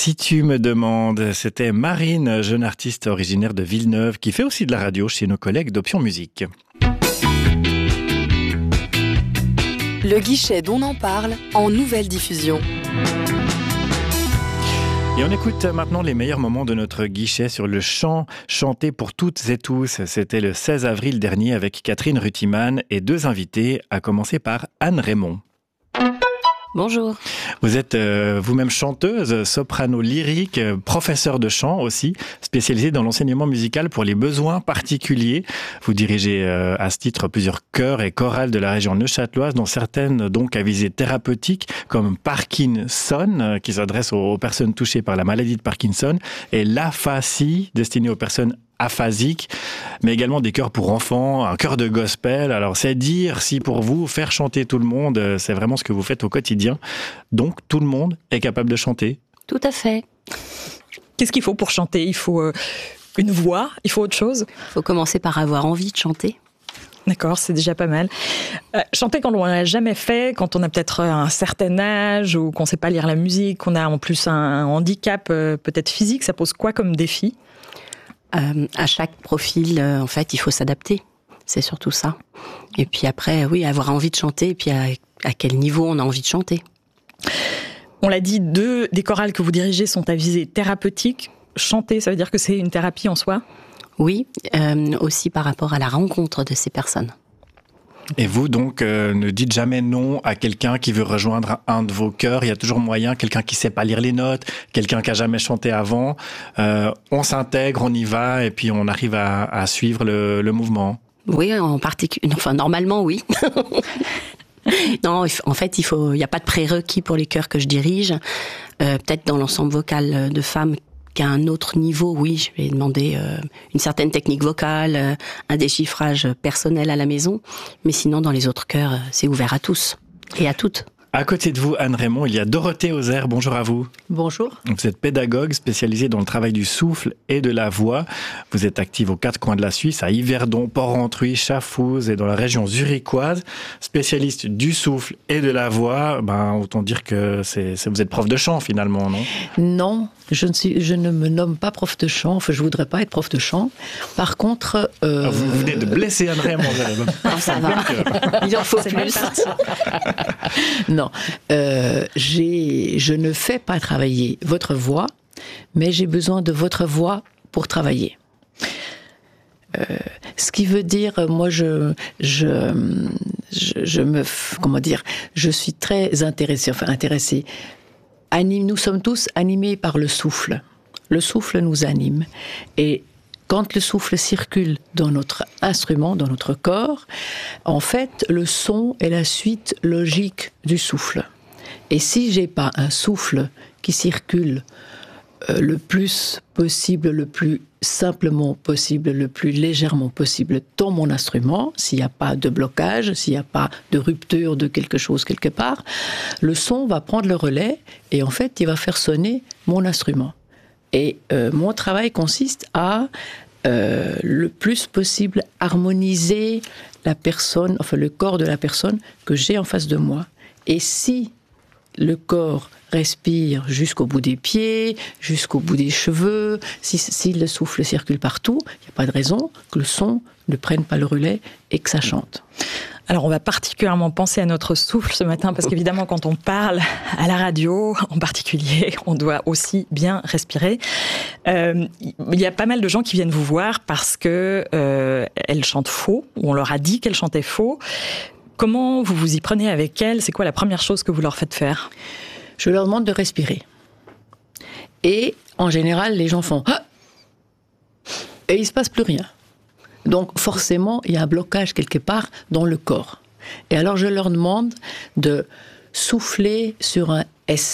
Si tu me demandes, c'était Marine, jeune artiste originaire de Villeneuve, qui fait aussi de la radio chez nos collègues d'Option Musique. Le guichet d'On en parle en nouvelle diffusion. Et on écoute maintenant les meilleurs moments de notre guichet sur le chant chanté pour toutes et tous. C'était le 16 avril dernier avec Catherine Ruttimann et 2 invités, à commencer par Anne Raymond. Bonjour. Vous êtes vous-même chanteuse, soprano lyrique, professeure de chant aussi, spécialisée dans l'enseignement musical pour les besoins particuliers. Vous dirigez à ce titre plusieurs chœurs et chorales de la région neuchâteloise, dont certaines donc à visée thérapeutique, comme Parkinson, qui s'adresse aux personnes touchées par la maladie de Parkinson, et l'aphasie, destinée aux personnes aphasiques, mais également des chœurs pour enfants, un chœur de gospel. Alors c'est dire si pour vous, faire chanter tout le monde, c'est vraiment ce que vous faites au quotidien. Donc tout le monde est capable de chanter. Tout à fait. Qu'est-ce qu'il faut pour chanter ? Il faut une voix, il faut autre chose ? Il faut commencer par avoir envie de chanter. D'accord, c'est déjà pas mal. Chanter quand on l'a jamais fait, quand on a peut-être un certain âge ou qu'on ne sait pas lire la musique, qu'on a en plus un handicap peut-être physique, ça pose quoi comme défi ? À chaque profil, en fait, il faut s'adapter. C'est surtout ça. Et puis après, oui, avoir envie de chanter, et puis à quel niveau on a envie de chanter. On l'a dit, 2 des chorales que vous dirigez sont à visée thérapeutique. Chanter, ça veut dire que c'est une thérapie en soi ? Oui, aussi par rapport à la rencontre de ces personnes. Et vous, donc, ne dites jamais non à quelqu'un qui veut rejoindre un de vos chœurs. Il y a toujours moyen, quelqu'un qui ne sait pas lire les notes, quelqu'un qui n'a jamais chanté avant. On s'intègre, on y va, et puis on arrive à suivre le mouvement. Oui, en particulier. Enfin, normalement, oui. Non, en fait, il n'y a pas de prérequis pour les chœurs que je dirige. Peut-être dans l'ensemble vocal de femmes qu'à un autre niveau, oui, je vais demander une certaine technique vocale, un déchiffrage personnel à la maison. Mais sinon, dans les autres chœurs, c'est ouvert à tous et à toutes. À côté de vous, Anne Raymond, il y a Dorothée Auxerre. Bonjour à vous. Bonjour. Vous êtes pédagogue spécialisée dans le travail du souffle et de la voix. Vous êtes active aux 4 coins de la Suisse, à Yverdon, Port-Rentruy, Chafouz et dans la région zurichoise. Spécialiste du souffle et de la voix, autant dire que vous êtes prof de chant finalement, non ? Non, je ne me nomme pas prof de chant. Enfin, je voudrais pas être prof de chant. Par contre... Vous venez de blesser Anne Raymond. Ça va. Il en faut plus. Non, je ne fais pas travailler votre voix, mais j'ai besoin de votre voix pour travailler. Ce qui veut dire, moi, je suis très intéressée. Nous sommes tous animés par le souffle. Le souffle nous anime. Et quand le souffle circule dans notre instrument, dans notre corps, en fait, le son est la suite logique du souffle. Et si j'ai pas un souffle qui circule le plus possible, le plus simplement possible, le plus légèrement possible dans mon instrument, s'il n'y a pas de blocage, s'il n'y a pas de rupture de quelque chose quelque part, le son va prendre le relais et en fait, il va faire sonner mon instrument. Et mon travail consiste à le plus possible harmoniser la personne, enfin le corps de la personne que j'ai en face de moi. Et si le corps respire jusqu'au bout des pieds, jusqu'au bout des cheveux, si le souffle circule partout, il n'y a pas de raison que le son ne prenne pas le relais et que ça chante. Alors, on va particulièrement penser à notre souffle ce matin, parce qu'évidemment, quand on parle à la radio, en particulier, on doit aussi bien respirer. Il y a pas mal de gens qui viennent vous voir parce que elles chantent faux, ou on leur a dit qu'elles chantaient faux. Comment vous vous y prenez avec elles ? C'est quoi la première chose que vous leur faites faire ? Je leur demande de respirer. Et, en général, les gens font « Ah !» et il ne se passe plus rien. Donc, forcément, il y a un blocage quelque part dans le corps. Et alors, je leur demande de souffler sur un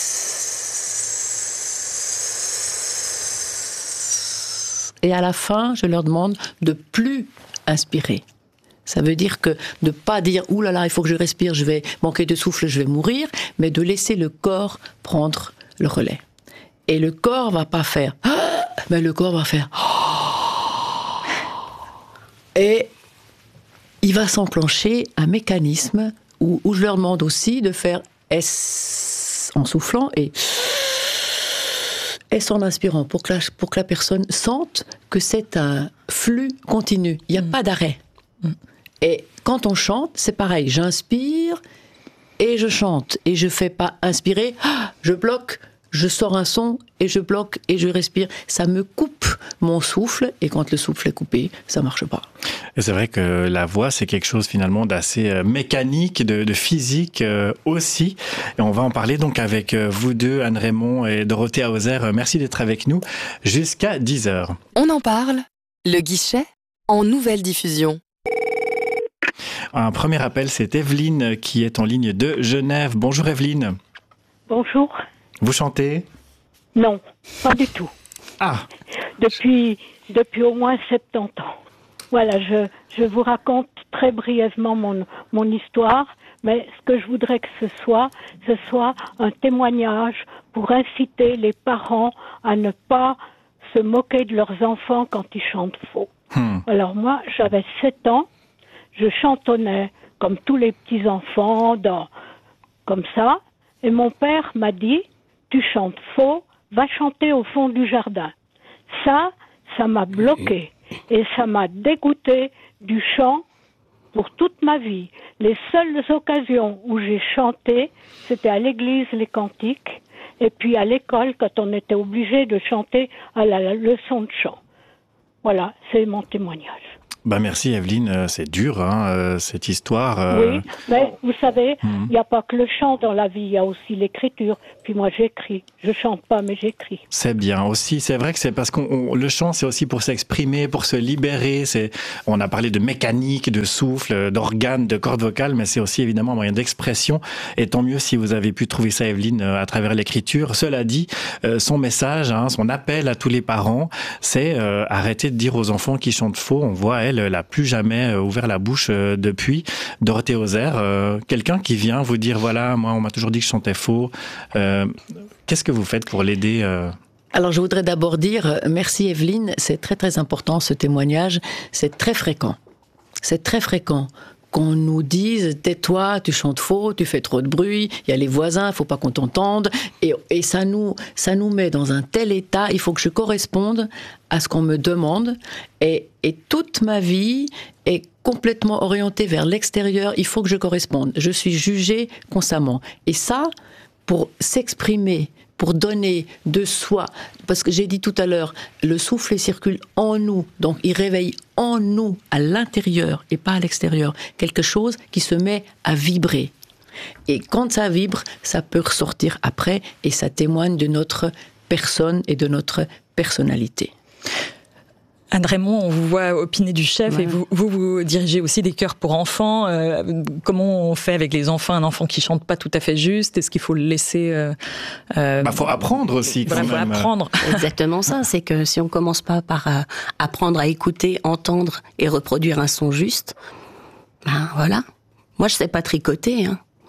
S. Et à la fin, je leur demande de plus inspirer. Ça veut dire que de ne pas dire « Ouh là là, il faut que je respire, je vais manquer de souffle, je vais mourir », mais de laisser le corps prendre le relais. Et le corps va pas faire « Ah !» mais le corps va faire « Et il va s'enclencher un mécanisme où je leur demande aussi de faire S en soufflant et est-ce en inspirant pour que la personne sente que c'est un flux continu. Il n'y a pas d'arrêt. Et quand on chante, c'est pareil. J'inspire et je chante. Et je ne fais pas inspirer, je bloque, je sors un son et je bloque et je respire. Ça me coupe mon souffle. Et quand le souffle est coupé, ça ne marche pas. Et c'est vrai que la voix, c'est quelque chose finalement d'assez mécanique, de physique aussi. Et on va en parler donc avec vous deux, Anne Raymond et Dorothée Hauser. Merci d'être avec nous jusqu'à 10h. On en parle, le guichet en nouvelle diffusion. Un premier appel, c'est Evelyne qui est en ligne de Genève. Bonjour Evelyne. Bonjour. Vous chantez ? Non, pas du tout. Ah. Depuis au moins 70 ans. Voilà, je vous raconte très brièvement mon histoire, mais ce que je voudrais que ce soit un témoignage pour inciter les parents à ne pas se moquer de leurs enfants quand ils chantent faux. Alors moi, j'avais 7 ans, je chantonnais comme tous les petits-enfants, comme ça, et mon père m'a dit, tu chantes faux, va chanter au fond du jardin. Ça m'a bloqué. Et ça m'a dégoûté du chant pour toute ma vie. Les seules occasions où j'ai chanté, c'était à l'église les cantiques, et puis à l'école quand on était obligé de chanter à la leçon de chant. Voilà, c'est mon témoignage. Merci Evelyne, c'est dur cette histoire. Oui, mais vous savez, il n'y a pas que le chant dans la vie, il y a aussi l'écriture. Puis moi j'écris, je chante pas mais j'écris. C'est bien aussi, c'est vrai que c'est parce que le chant c'est aussi pour s'exprimer, pour se libérer. On a parlé de mécanique, de souffle, d'organes, de cordes vocales, mais c'est aussi évidemment un moyen d'expression. Et tant mieux si vous avez pu trouver ça Evelyne à travers l'écriture. Cela dit, son message, son appel à tous les parents, c'est arrêter de dire aux enfants qui chantent faux. On voit elle n'a plus jamais ouvert la bouche depuis. Dorothée Hauser, quelqu'un qui vient vous dire, voilà, moi on m'a toujours dit que je chantais faux. Qu'est-ce que vous faites pour l'aider Alors je voudrais d'abord dire, merci Evelyne, c'est très très important ce témoignage, c'est très fréquent. C'est très fréquent qu'on nous dise, tais-toi, tu chantes faux, tu fais trop de bruit, il y a les voisins, il faut pas qu'on t'entende, et ça nous met dans un tel état, il faut que je corresponde à ce qu'on me demande, et toute ma vie est complètement orientée vers l'extérieur, il faut que je corresponde, je suis jugée constamment. Et ça, pour s'exprimer, pour donner de soi, parce que j'ai dit tout à l'heure, le souffle circule en nous, donc il réveille en nous, à l'intérieur et pas à l'extérieur, quelque chose qui se met à vibrer. Et quand ça vibre, ça peut ressortir après, et ça témoigne de notre personne et de notre personnalité. Anne Raymond, on vous voit opiner du chef, ouais. Et vous dirigez aussi des chœurs pour enfants. Comment on fait avec les enfants, un enfant qui chante pas tout à fait juste? Est-ce qu'il faut le laisser faut apprendre aussi. Quand même. Faut apprendre. Exactement ça. C'est que si on commence pas par apprendre à écouter, entendre et reproduire un son juste, voilà. Moi, je sais pas tricoter.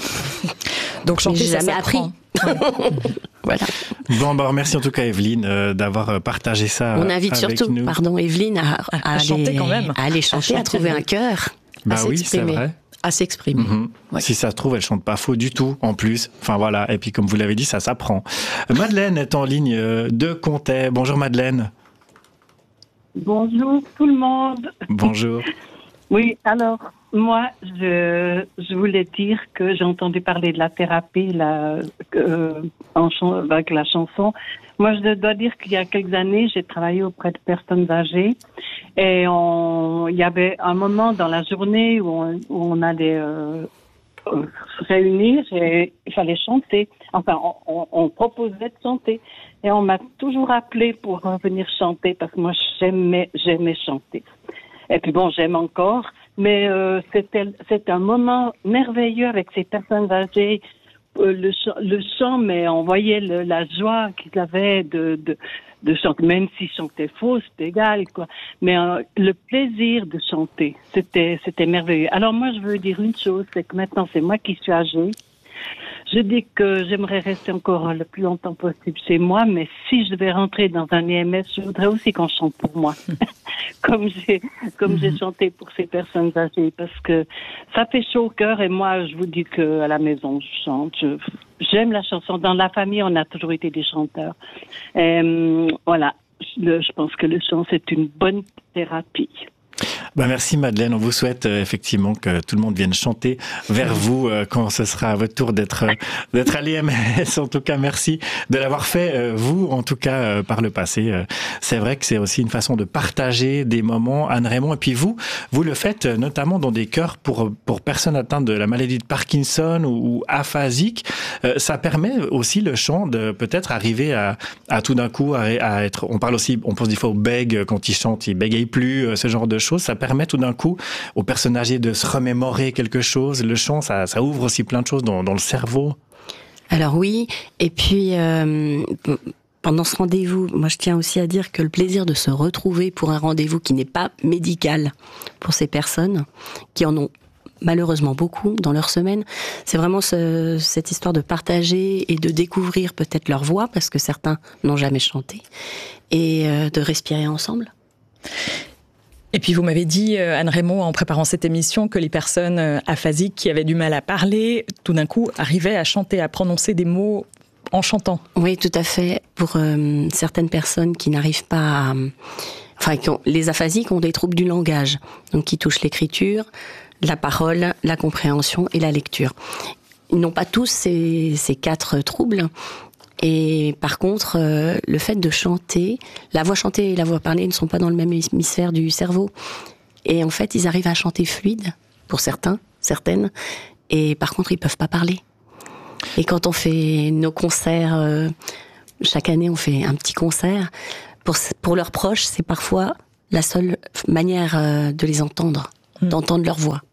Donc chanter, j'ai jamais appris. Voilà. Bon, merci en tout cas Evelyne d'avoir partagé ça. On invite avec surtout, nous. Evelyne à chanter quand même, à aller chanter, à trouver un chœur, à s'exprimer. C'est vrai. À s'exprimer. Ouais. Si ça se trouve, elle chante pas faux du tout, en plus. Enfin voilà. Et puis comme vous l'avez dit, ça s'apprend. Madeleine est en ligne de Comté. Bonjour Madeleine. Bonjour tout le monde. Bonjour. Oui, alors moi, je voulais dire que j'ai entendu parler de la thérapie avec la chanson. Moi, je dois dire qu'il y a quelques années, j'ai travaillé auprès de personnes âgées et il y avait un moment dans la journée où on allait se réunir et il fallait chanter. Enfin, on proposait de chanter et on m'a toujours appelé pour venir chanter parce que moi, j'aimais chanter. Et puis bon, j'aime encore, mais c'était un moment merveilleux avec ces personnes âgées. Le chant, mais on voyait la joie qu'ils avaient de chanter, même s'ils chantaient faux, c'était égal, quoi. Mais le plaisir de chanter, c'était merveilleux. Alors moi, je veux dire une chose, c'est que maintenant, c'est moi qui suis âgée. Je dis que j'aimerais rester encore le plus longtemps possible chez moi, mais si je devais rentrer dans un IMS, je voudrais aussi qu'on chante pour moi, comme j'ai chanté pour ces personnes âgées, parce que ça fait chaud au cœur. Et moi, je vous dis que à la maison, je chante. J'aime la chanson. Dans la famille, on a toujours été des chanteurs. Voilà. Je pense que le chant, c'est une bonne thérapie. Merci Madeleine, on vous souhaite effectivement que tout le monde vienne chanter vers vous quand ce sera à votre tour d'être à l'IMS. En tout cas, merci de l'avoir fait, vous, en tout cas, par le passé. C'est vrai que c'est aussi une façon de partager des moments, Anne Raymond. Et puis vous le faites notamment dans des chœurs pour personnes atteintes de la maladie de Parkinson ou aphasiques. Ça permet aussi le chant de peut-être arriver à tout d'un coup à être... On pense des fois aux bègues quand ils chantent, ils bégayent plus, ce genre de choses. Ça permet tout d'un coup aux personnes âgées de se remémorer quelque chose. Le chant, ça ouvre aussi plein de choses dans le cerveau. Alors oui, et puis pendant ce rendez-vous, moi je tiens aussi à dire que le plaisir de se retrouver pour un rendez-vous qui n'est pas médical pour ces personnes, qui en ont malheureusement beaucoup dans leur semaine, c'est vraiment cette histoire de partager et de découvrir peut-être leur voix, parce que certains n'ont jamais chanté, et de respirer ensemble. Et puis vous m'avez dit, Anne Raymond, en préparant cette émission, que les personnes aphasiques qui avaient du mal à parler, tout d'un coup, arrivaient à chanter, à prononcer des mots en chantant. Oui, tout à fait. Pour certaines personnes qui n'arrivent pas à... les aphasiques ont des troubles du langage, donc qui touchent l'écriture, la parole, la compréhension et la lecture. Ils n'ont pas tous ces 4 troubles. Et par contre, le fait de chanter, la voix chantée et la voix parlée ne sont pas dans le même hémisphère du cerveau. Et en fait, ils arrivent à chanter fluide, pour certaines, et par contre, ils peuvent pas parler. Et quand on fait nos concerts, chaque année, on fait un petit concert, pour leurs proches, c'est parfois la seule manière de les entendre, d'entendre leur voix.